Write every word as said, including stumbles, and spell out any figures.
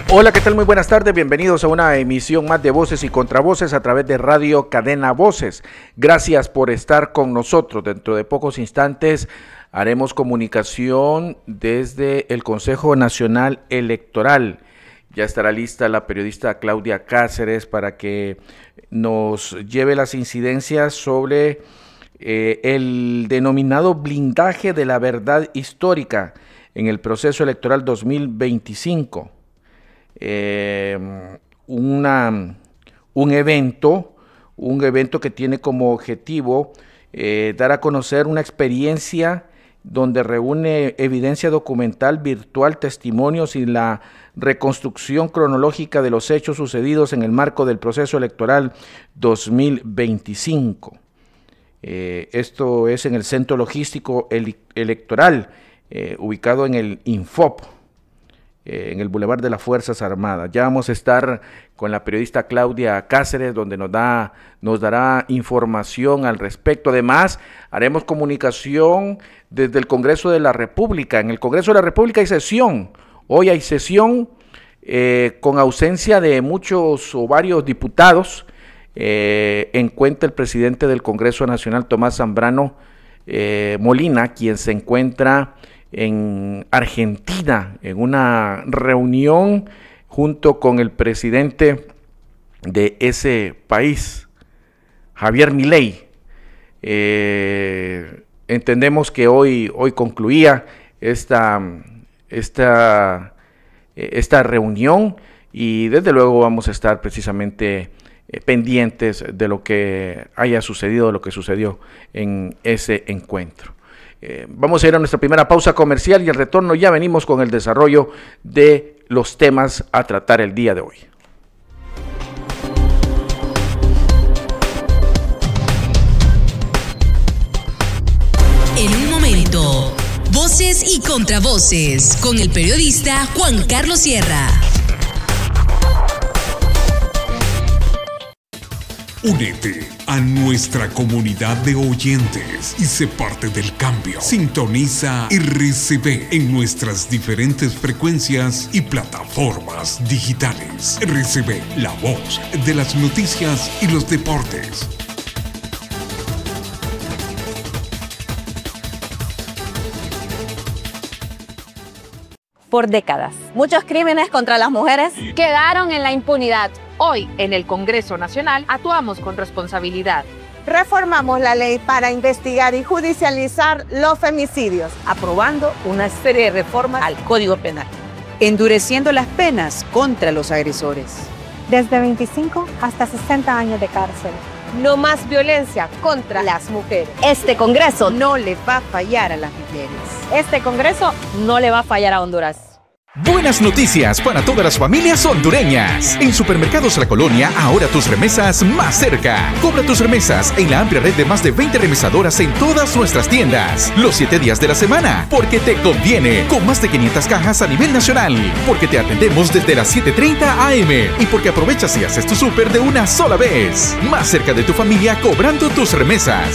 Hola, ¿qué tal? Muy buenas tardes, bienvenidos a una emisión más de Voces y Contravoces a través de Radio Cadena Voces. Gracias por estar con nosotros. Dentro de pocos instantes haremos comunicación desde el Consejo Nacional Electoral. Ya estará lista la periodista Claudia Cáceres para que nos lleve las incidencias sobre eh, el denominado blindaje de la verdad histórica en el proceso electoral dos mil veinticinco. Eh, una, un evento, un evento que tiene como objetivo eh, dar a conocer una experiencia donde reúne evidencia documental, virtual, testimonios y la reconstrucción cronológica de los hechos sucedidos en el marco del proceso electoral dos mil veinticinco. Eh, esto es en el Centro Logístico Ele- Electoral, eh, ubicado en el Infop, en el Boulevard de las Fuerzas Armadas. Ya vamos a estar con la periodista Claudia Cáceres, donde nos da, nos dará información al respecto. Además, haremos comunicación desde el Congreso de la República. En el Congreso de la República hay sesión. Hoy hay sesión eh, con ausencia de muchos o varios diputados. Eh, en cuenta el presidente del Congreso Nacional, Tomás Zambrano eh, Molina, quien se encuentra en Argentina, en una reunión junto con el presidente de ese país, Javier Milei. Eh, entendemos que hoy, hoy concluía esta, esta, esta reunión y desde luego vamos a estar precisamente eh, pendientes de lo que haya sucedido, de lo que sucedió en ese encuentro. Eh, vamos a ir a nuestra primera pausa comercial y al retorno ya venimos con el desarrollo de los temas a tratar el día de hoy. En un momento, Voces y Contravoces con el periodista Juan Carlos Sierra. Únete a nuestra comunidad de oyentes y sé parte del cambio. Sintoniza R C B en nuestras diferentes frecuencias y plataformas digitales. R C B, la voz de las noticias y los deportes. Por décadas, muchos crímenes contra las mujeres quedaron en la impunidad. Hoy, en el Congreso Nacional, actuamos con responsabilidad. Reformamos la ley para investigar y judicializar los femicidios, aprobando una serie de reformas al Código Penal, endureciendo las penas contra los agresores. Desde veinticinco hasta sesenta años de cárcel. No más violencia contra las mujeres. Este Congreso no le va a fallar a las mujeres. Este Congreso no le va a fallar a Honduras. Buenas noticias para todas las familias hondureñas. En Supermercados La Colonia, ahora tus remesas más cerca. Cobra tus remesas en la amplia red de más de veinte remesadoras en todas nuestras tiendas. Los siete días de la semana, porque te conviene. Con más de quinientas cajas a nivel nacional. Porque te atendemos desde las siete treinta a eme. Y porque aprovechas y haces tu súper de una sola vez. Más cerca de tu familia cobrando tus remesas.